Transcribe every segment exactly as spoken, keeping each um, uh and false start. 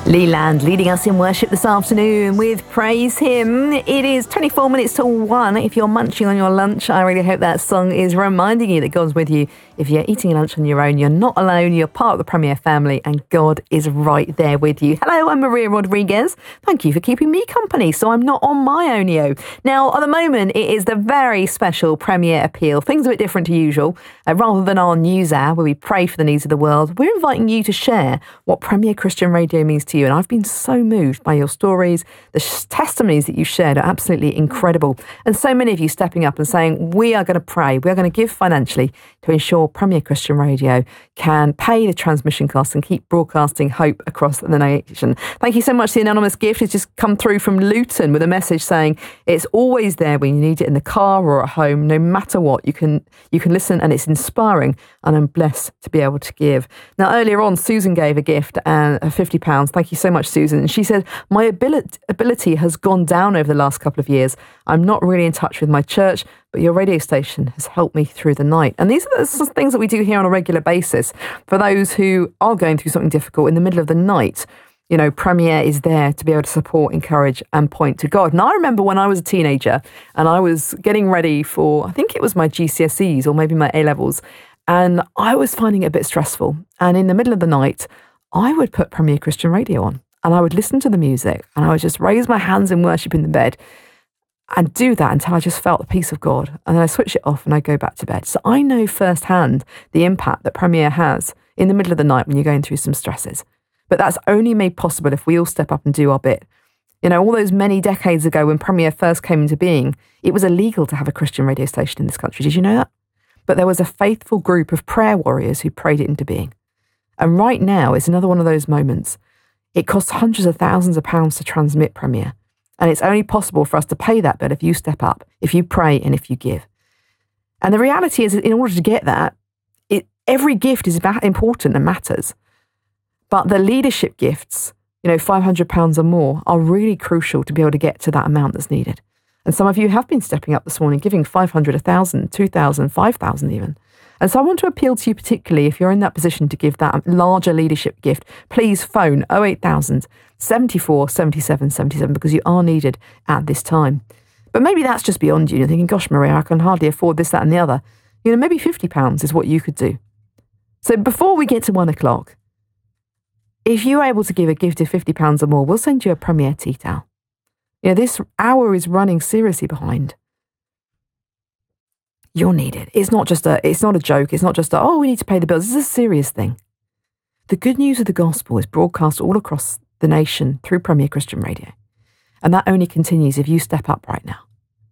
Leland leading us in worship this afternoon with Praise Him. It is twenty-four minutes to one. If you're munching on your lunch, I really hope that song is reminding you that God's with you. If you're eating lunch on your own, you're not alone. You're part of the Premier family and God is right there with you. Hello, I'm Maria Rodriguez. Thank you for keeping me company so I'm not on my ownio. Now, at the moment, it is the very special Premier Appeal. Things are a bit different to usual. Uh, rather than our news hour where we pray for the needs of the world, we're inviting you to share what Premier Christian Radio means to you. And I've been so moved by your stories. The sh- testimonies that you shared are absolutely incredible. And so many of you stepping up and saying, we are going to pray. We are going to give financially to ensure Premier Christian Radio can pay the transmission costs and keep broadcasting hope across the nation. Thank you so much. The anonymous gift has just come through from Luton with a message saying it's always there when you need it in the car or at home. No matter what, you can you can listen and it's inspiring and I'm blessed to be able to give. Now, earlier on, Susan gave a gift uh, of fifty pounds. Thank you so much, Susan. And she said, my ability, ability has gone down over the last couple of years. I'm not really in touch with my church, but your radio station has helped me through the night. And these are the sort of things that we do here on a regular basis. For those who are going through something difficult in the middle of the night, you know, Premier is there to be able to support, encourage and point to God. And I remember when I was a teenager and I was getting ready for, I think it was my G C S Es or maybe my A-levels, and I was finding it a bit stressful. And in the middle of the night, I would put Premier Christian Radio on and I would listen to the music and I would just raise my hands in worship in the bed and do that until I just felt the peace of God. And then I switch it off and I go back to bed. So I know firsthand the impact that Premier has in the middle of the night when you're going through some stresses. But that's only made possible if we all step up and do our bit. You know, all those many decades ago when Premier first came into being, it was illegal to have a Christian radio station in this country. Did you know that? But there was a faithful group of prayer warriors who prayed it into being. And right now, it's another one of those moments. It costs hundreds of thousands of pounds to transmit Premier. And it's only possible for us to pay that bill if you step up, if you pray and if you give. And the reality is that in order to get that, it, every gift is important and matters. But the leadership gifts, you know, five hundred pounds or more, are really crucial to be able to get to that amount that's needed. And some of you have been stepping up this morning, giving five hundred, one thousand, two thousand, five thousand even. And so I want to appeal to you particularly, if you're in that position to give that larger leadership gift, please phone oh eight thousand, seventy-four, seventy-seven, seventy-seven because you are needed at this time. But maybe that's just beyond you. You're thinking, gosh, Maria, I can hardly afford this, that and the other. You know, maybe fifty pounds is what you could do. So before we get to one o'clock, if you're able to give a gift of fifty pounds or more, we'll send you a Premier tea towel. You know, this hour is running seriously behind. You're needed. It's not just a, it's not a joke. It's not just a, oh, we need to pay the bills. This is a serious thing. The good news of the gospel is broadcast all across the nation through Premier Christian Radio. And that only continues if you step up right now.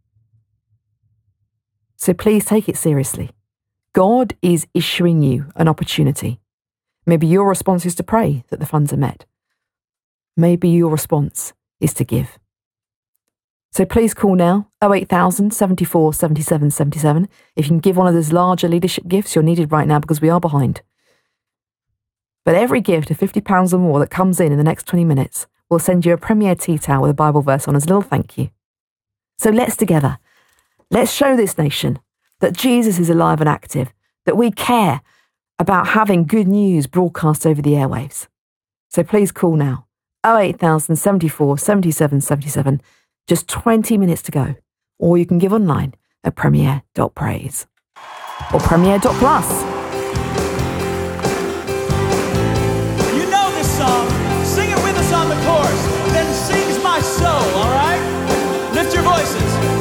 So please take it seriously. God is issuing you an opportunity. Maybe your response is to pray that the funds are met. Maybe your response is to give. So please call now, oh eight thousand, seventy-four, seventy-seven, seventy-seven. If you can give one of those larger leadership gifts, you're needed right now because we are behind. But every gift of fifty pounds or more that comes in in the next twenty minutes, we'll send you a Premier tea towel with a Bible verse on as a little thank you. So let's together, let's show this nation that Jesus is alive and active, that we care about having good news broadcast over the airwaves. So please call now, oh eight thousand, seventy-four, seventy-seven, seventy-seven. Just twenty minutes to go. Or you can give online at premier dot praise or premier dot plus.